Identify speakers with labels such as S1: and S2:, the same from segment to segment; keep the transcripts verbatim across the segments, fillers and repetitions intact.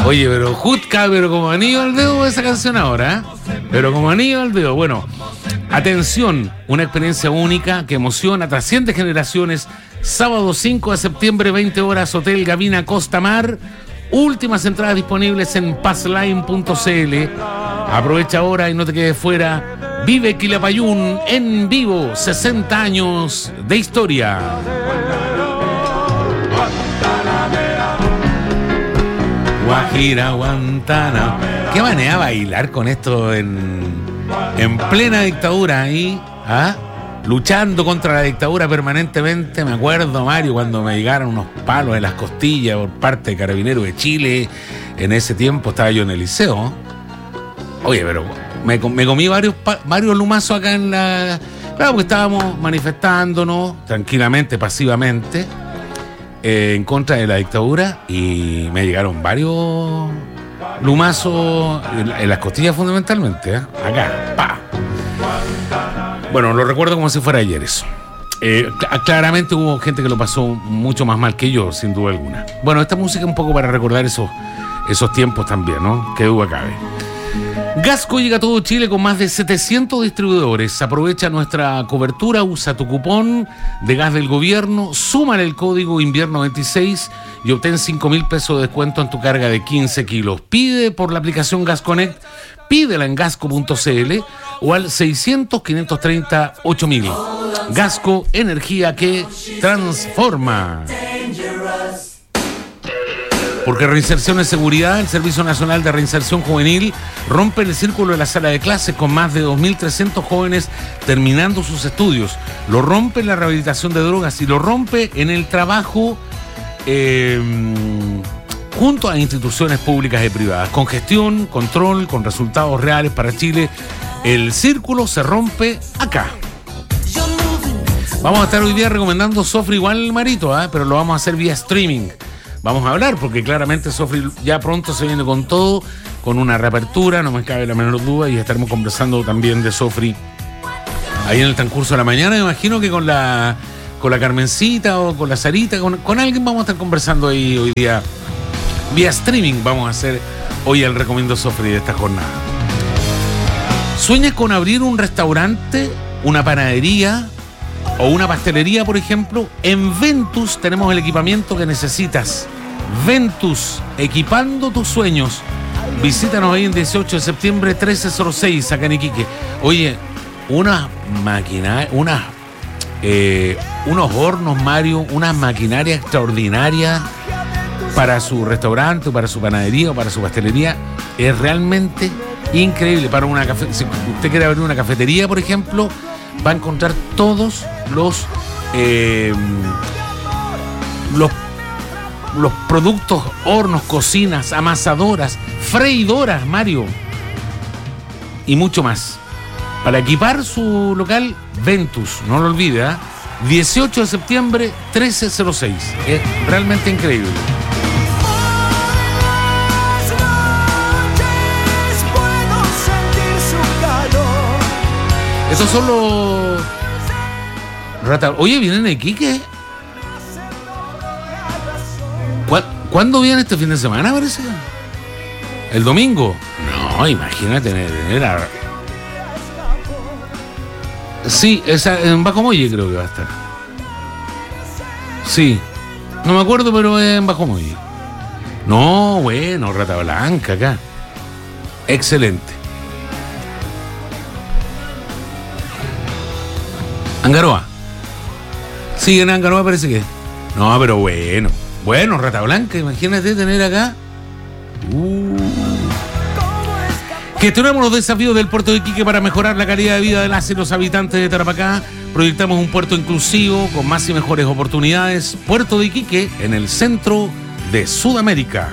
S1: Oye, pero Jutka, pero como anillo al dedo esa canción ahora, ¿eh? Pero como anillo al dedo. Bueno, atención, una experiencia única que emociona, trasciende generaciones. Sábado cinco de septiembre, veinte horas, Hotel Gavina Costa Mar. Últimas entradas disponibles en passline punto c l. Aprovecha ahora y no te quedes fuera. Vive Quilapayún en vivo, sesenta años de historia. Guajira, Guantana. Qué manera bailar con esto en, en plena dictadura ahí, ¿ah? Luchando contra la dictadura permanentemente. Me acuerdo, Mario, cuando me llegaron unos palos en las costillas por parte de Carabineros de Chile. En ese tiempo estaba yo en el liceo. Oye, pero me, me comí varios, varios lumazos acá en la... Claro, porque estábamos manifestándonos tranquilamente, pasivamente, eh, en contra de la dictadura, y me llegaron varios lumazos en, en las costillas fundamentalmente, ¿eh? Acá, pa. Bueno, lo recuerdo como si fuera ayer eso. Eh, cl- claramente hubo gente que lo pasó mucho más mal que yo, sin duda alguna. Bueno, esta música es un poco para recordar esos, esos tiempos también, ¿no? Que duda cabe. Gasco llega a todo Chile con más de setecientos distribuidores. Aprovecha nuestra cobertura, usa tu cupón de gas del gobierno, súmale el código invierno veintiséis y obtén cinco mil pesos de descuento en tu carga de quince kilos. Pide por la aplicación Gas Connect, pídela en gasco punto c l o al seiscientos, quinientos treinta, ocho mil. Gasco, energía que transforma. Porque Reinserción en Seguridad, el Servicio Nacional de Reinserción Juvenil, rompe el círculo de la sala de clases con más de dos mil trescientos jóvenes terminando sus estudios. Lo rompe en la rehabilitación de drogas y lo rompe en el trabajo eh, junto a instituciones públicas y privadas. Con gestión, control, con resultados reales para Chile. El círculo se rompe acá. Vamos a estar hoy día recomendando Sofri igual, Marito, ¿eh? Pero lo vamos a hacer vía streaming. Vamos a hablar, porque claramente Sofri ya pronto se viene con todo, con una reapertura, no me cabe la menor duda, y estaremos conversando también de Sofri ahí en el transcurso de la mañana. Me imagino que con la con la Carmencita o con la Sarita, con, con alguien vamos a estar conversando ahí hoy día. Vía streaming vamos a hacer hoy el recomiendo Sofri de esta jornada. ¿Sueñas con abrir un restaurante, una panadería o una pastelería, por ejemplo? En Ventus tenemos el equipamiento que necesitas. Ventus, equipando tus sueños. Visítanos ahí en dieciocho de septiembre, trece cero seis, acá en Iquique. Oye, unas maquinarias, unas, eh, unos hornos, Mario, unas maquinarias extraordinarias para su restaurante, para su panadería o para su pastelería. Es realmente increíble. Para una cafe- si usted quiere abrir una cafetería, por ejemplo, va a encontrar todos los eh, los, los productos, hornos, cocinas, amasadoras, freidoras, Mario, y mucho más. Para equipar su local, Ventus, no lo olvide, ¿eh? dieciocho de septiembre, trece cero seis. Es realmente increíble. Esos son los rata. Oye, ¿vienen de Iquique? ¿Cu- ¿Cuándo viene este fin de semana, parece? ¿El domingo? No, imagínate tener a... Sí, esa, en Bajo Muelle creo que va a estar. Sí, no me acuerdo, pero es en Bajo Muelle. No, bueno, Rata Blanca acá. Excelente. Angaroa. Sí, en Angaroa parece que. No, pero bueno. Bueno, Rata Blanca, imagínate tener acá. Uh. Gestionamos los desafíos del puerto de Iquique para mejorar la calidad de vida de las y los habitantes de Tarapacá. Proyectamos un puerto inclusivo con más y mejores oportunidades. Puerto de Iquique, en el centro de Sudamérica.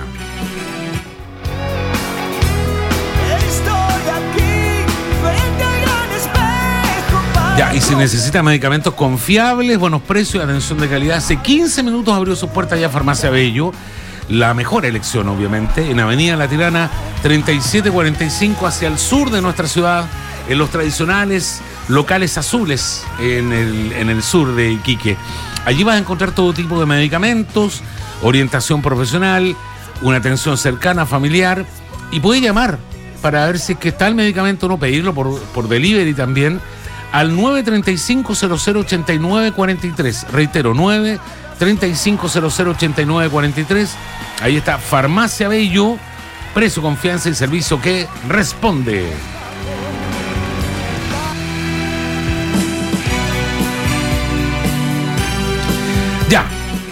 S1: Ya, y si necesita medicamentos confiables, buenos precios y atención de calidad, hace quince minutos abrió sus puertas ya Farmacia Bello. La mejor elección, obviamente, en Avenida La Tirana, treinta y siete cuarenta y cinco, hacia el sur de nuestra ciudad, en los tradicionales locales azules en el, en el sur de Iquique. Allí vas a encontrar todo tipo de medicamentos, orientación profesional, una atención cercana, familiar, y puede llamar para ver si es que está el medicamento o no, pedirlo por, por delivery también, al nueve tres cinco cero cero ocho nueve cuatro tres. Reitero, nueve tres cinco cero cero ocho nueve cuatro tres. Ahí está Farmacia Bello, precio, confianza y servicio que responde. Ya.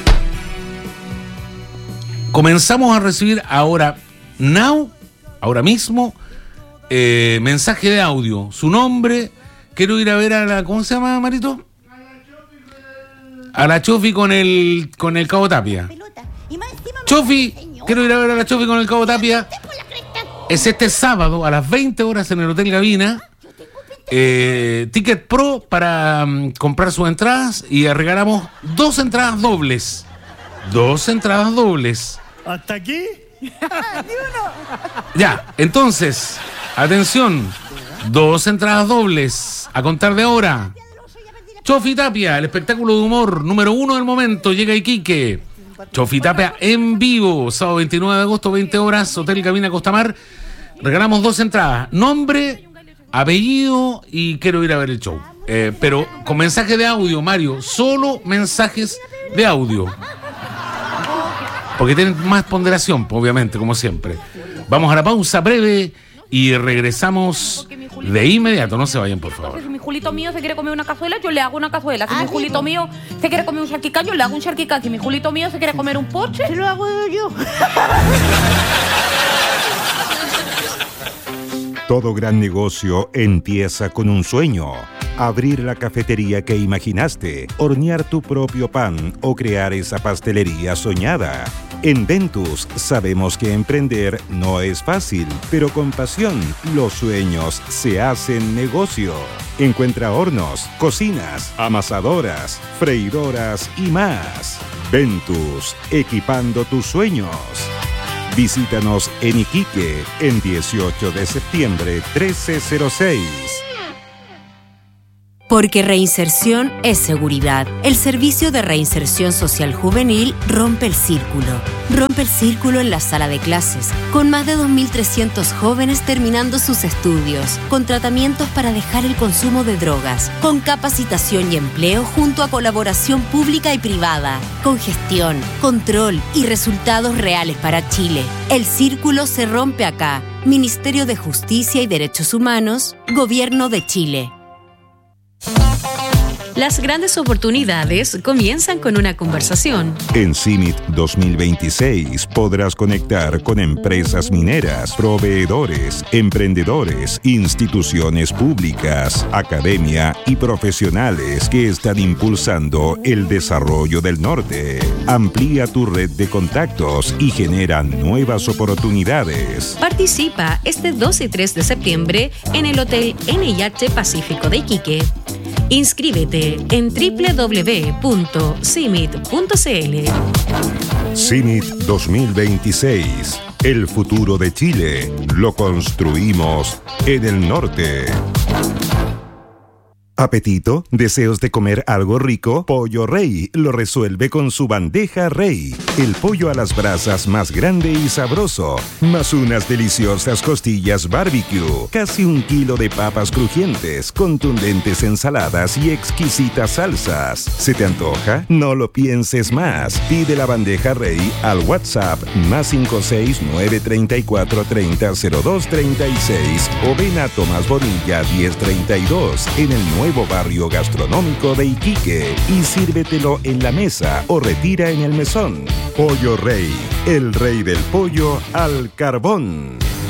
S1: Comenzamos a recibir ahora, now, ahora mismo, eh, mensaje de audio. Su nombre, quiero ir a ver a la, ¿cómo se llama, Marito? A la Chofi con el, con el Cabo Tapia. Chofi, quiero ir a ver a la Chofi con el Cabo Tapia. Es este sábado a las veinte horas en el Hotel Gavina. Eh, Ticket Pro para um, comprar sus entradas y regalamos dos entradas dobles. Dos entradas dobles.
S2: ¿Hasta aquí?
S1: Ya, entonces, atención. Dos entradas dobles a contar de ahora. Chofi Tapia, el espectáculo de humor número uno del momento, llega a Iquique. Chofi Tapia en vivo, sábado veintinueve de agosto, veinte horas, Hotel Gavina Costamar. Regalamos dos entradas. Nombre, apellido y quiero ir a ver el show. Eh, pero con mensaje de audio, Mario. Solo mensajes de audio. Porque tienen más ponderación, obviamente, como siempre. Vamos a la pausa breve y regresamos de inmediato. No se vayan, por favor.
S3: Si mi Julito mío se quiere comer una cazuela, yo le hago una cazuela. Si ah, mi Julito mío se quiere comer un charquicán, yo le hago un charquicán. Si mi Julito mío se quiere comer un postre, lo hago yo.
S4: Todo gran negocio empieza con un sueño. Abrir la cafetería que imaginaste, hornear tu propio pan o crear esa pastelería soñada. En Ventus sabemos que emprender no es fácil, pero con pasión los sueños se hacen negocio. Encuentra hornos, cocinas, amasadoras, freidoras y más. Ventus, equipando tus sueños. Visítanos en Iquique, en dieciocho de septiembre, trece cero seis.
S5: Porque reinserción es seguridad. El Servicio de Reinserción Social Juvenil rompe el círculo. Rompe el círculo en la sala de clases, con más de dos mil trescientos jóvenes terminando sus estudios, con tratamientos para dejar el consumo de drogas, con capacitación y empleo junto a colaboración pública y privada, con gestión, control y resultados reales para Chile. El círculo se rompe acá. Ministerio de Justicia y Derechos Humanos, Gobierno de Chile.
S6: Las grandes oportunidades comienzan con una conversación.
S4: En CIMIT dos mil veintiséis podrás conectar con empresas mineras, proveedores, emprendedores, instituciones públicas, academia y profesionales que están impulsando el desarrollo del norte. Amplía tu red de contactos y genera nuevas oportunidades.
S6: Participa este dos y tres de septiembre en el Hotel N I H Pacífico de Iquique. Inscríbete en doble u doble u doble u punto cimit punto c l.
S4: CIMIT dos mil veintiséis. El futuro de Chile lo construimos en el norte. ¿Apetito? ¿Deseos de comer algo rico? Pollo Rey lo resuelve con su bandeja Rey. El pollo a las brasas más grande y sabroso, más unas deliciosas costillas barbecue, casi un kilo de papas crujientes, contundentes ensaladas y exquisitas salsas. ¿Se te antoja? No lo pienses más. Pide la bandeja Rey al WhatsApp más cinco seis nueve tres cuatro tres cero cero dos tres seis o ven a Tomás Bonilla diez treinta y dos en el nuevo Nuevo barrio gastronómico de Iquique y sírvetelo en la mesa o retira en el mesón. Pollo Rey, el rey del pollo al carbón.